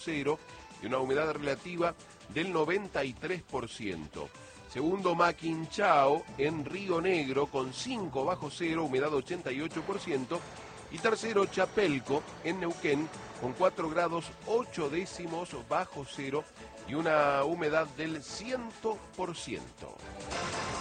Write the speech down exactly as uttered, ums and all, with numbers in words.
cero y una humedad relativa del noventa y tres por ciento. Segundo, Maquinchao, en Río Negro, con cinco bajo cero, humedad ochenta y ocho por ciento. Y tercero, Chapelco, en Neuquén, con cuatro grados ocho décimos bajo cero y una humedad del cien por ciento.